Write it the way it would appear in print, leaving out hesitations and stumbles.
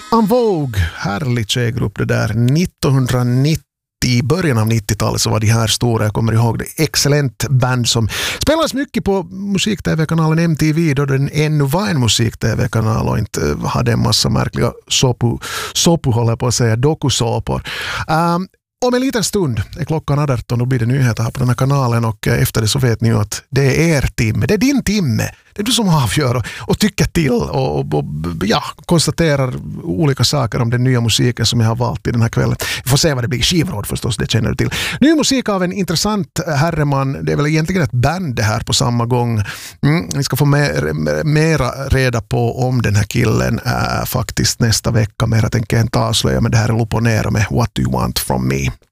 En Vogue, härlig tjejgrupp det där. 1990, i början av 90-talet så var de här stora. Jag kommer ihåg det. Excellent band som spelades mycket på musik-tv-kanalen MTV då den ännu var en musik-tv-kanal och inte hade en massa märkliga sopu håller på att säga, dokusåpor. Om en liten stund är klockan 18 och blir det nyheter här på den här kanalen och efter det så vet ni ju att det är er timme, det är din timme. Det är du som avgör och tycker till och konstaterar olika saker om den nya musiken som jag har valt i den här kvällen. Vi får se vad det blir. Skivråd förstås, det känner du till. Ny musik av en intressant herreman. Det är väl egentligen ett band det här på samma gång. Ni ska få mera reda på om den här killen faktiskt nästa vecka. Mera tänker jag inte avslöja, men det här är Luponera med What Do You Want From Me.